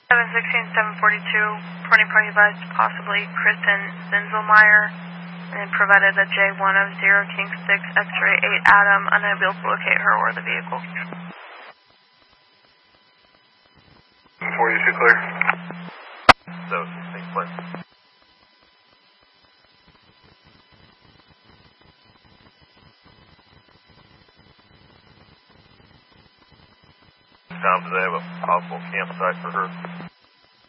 716, 742, reporting party advised possibly Kristen Zinzelmeyer, and provided a J1 of 0 King 6 X-ray 8 Adam, unable to locate her or the vehicle. 4, you should clear. 716, clear. Tom, do they have a possible campsite for her?